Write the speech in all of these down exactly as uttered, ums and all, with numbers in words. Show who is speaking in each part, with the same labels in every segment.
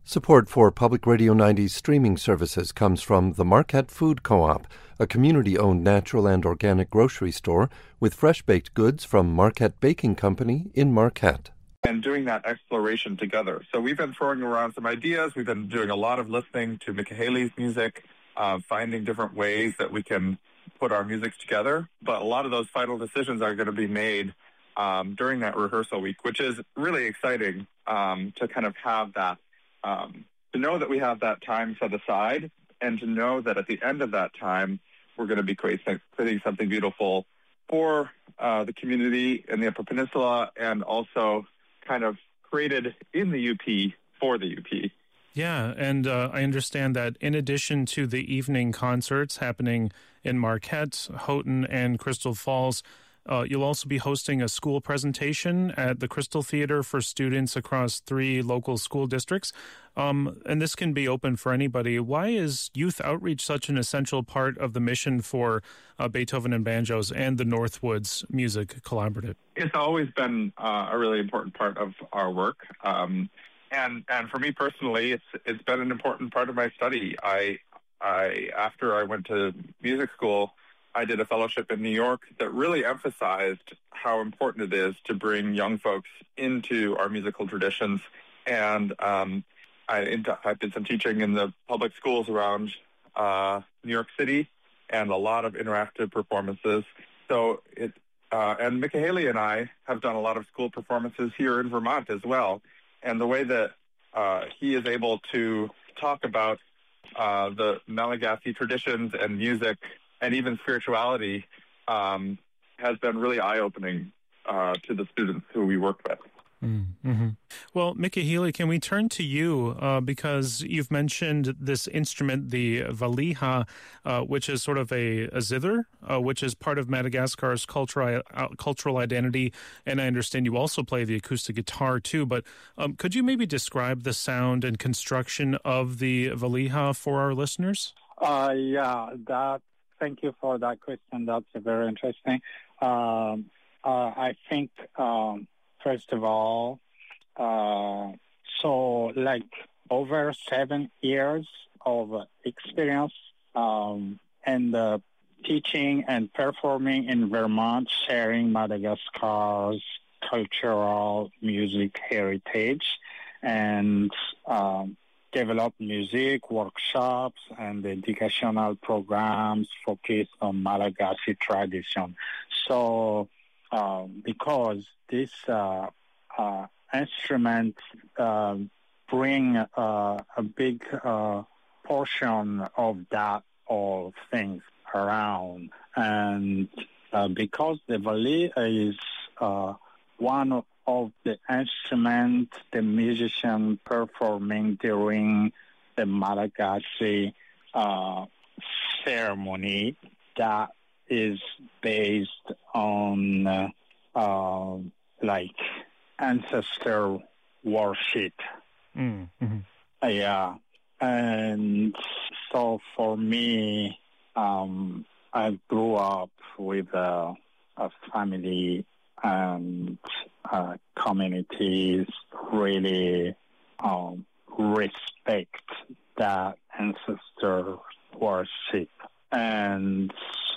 Speaker 1: Support for Public Radio ninety's streaming services comes from the Marquette Food Co-op, a community-owned natural and organic grocery store with fresh-baked goods from Marquette Baking Company in Marquette.
Speaker 2: And doing that exploration together. So we've been throwing around some ideas. We've been doing a lot of listening to Mickey Haley's music, uh, finding different ways that we can put our music together. But a lot of those final decisions are going to be made um, during that rehearsal week, which is really exciting um, to kind of have that, um, to know that we have that time set aside and to know that at the end of that time, we're going to be creating, creating something beautiful for uh, the community in the Upper Peninsula and also kind of created in the U P for the U P.
Speaker 3: Yeah, and uh, I understand that in addition to the evening concerts happening in Marquette, Houghton, and Crystal Falls, uh, you'll also be hosting a school presentation at the Crystal Theater for students across three local school districts. Um, and this can be open for anybody. Why is youth outreach such an essential part of the mission for uh, Beethoven and Banjos and the Northwoods Music Collaborative?
Speaker 2: It's always been uh, a really important part of our work. Um, and and for me personally, it's it's been an important part of my study. I I after I went to music school, I did a fellowship in New York that really emphasized how important it is to bring young folks into our musical traditions. And um, I, I did some teaching in the public schools around uh, New York City and a lot of interactive performances. So it, uh, and Mickey Haley and I have done a lot of school performances here in Vermont as well. And the way that uh, he is able to talk about uh, the Malagasy traditions and music and even spirituality um, has been really eye-opening uh, to the students who we work with.
Speaker 3: Mm-hmm. Well, Mickey Haley, can we turn to you uh, because you've mentioned this instrument, the valiha, uh, which is sort of a, a zither, uh, which is part of Madagascar's cultural uh, cultural identity, and I understand you also play the acoustic guitar too. But um, could you maybe describe the sound and construction of the valiha for our listeners?
Speaker 4: Uh, yeah, that. Thank you for that question. That's very interesting. Um, uh, I think. Um, First of all, uh, so like over seven years of experience um, and uh, teaching and performing in Vermont, sharing Madagascar's cultural music heritage, and um, develop music workshops and educational programs focused on Malagasy tradition. So. Um, because this uh, uh, instrument uh, bring uh, a big uh, portion of that all things around, and uh, because the vali is uh, one of the instruments the musician performing during the Malagasy uh, ceremony that is based on uh, uh, like ancestor worship.
Speaker 3: Mm-hmm.
Speaker 4: Uh, yeah, and so for me, um, I grew up with a, a family and uh, communities really um, respect that ancestor worship. And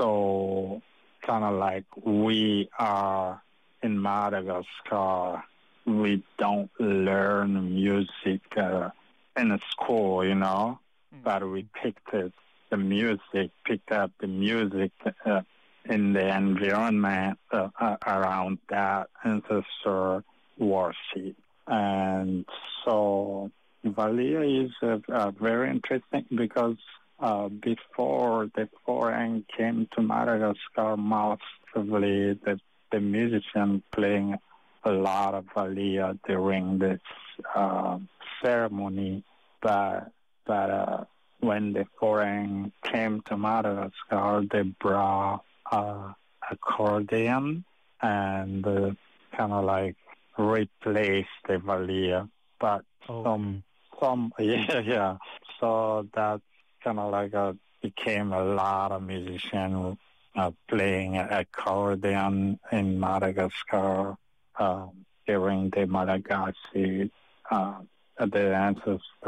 Speaker 4: so kind of like we are in Madagascar, we don't learn music uh, in a school, you know, mm-hmm. but we picked it, the music, picked up the music uh, in the environment uh, uh, around that ancestor worship. And so Valia is uh, uh, very interesting because Uh, before the foreign came to Madagascar, mostly the, the musician playing a lot of valia during this uh, ceremony. But but uh, when the foreign came to Madagascar, they brought uh, accordion and uh, kind of like replaced the valia. But
Speaker 3: oh.
Speaker 4: some some yeah yeah. So that. Kind of like a, became a lot of musicians uh, playing accordion in Madagascar uh, during the Malagasy, uh, the ancestors.